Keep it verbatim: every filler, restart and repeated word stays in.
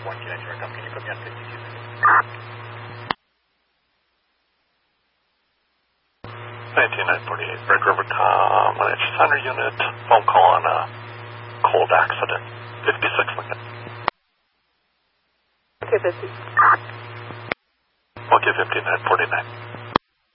one Kilo Charlie Golf. Can you put me on fifty-two? nineteen nine forty-eight, Break River Com, one H Center Unit, phone call on a cold accident, fifty-six Lincoln. Okay, fifty. Okay, fifty-nine forty-nine.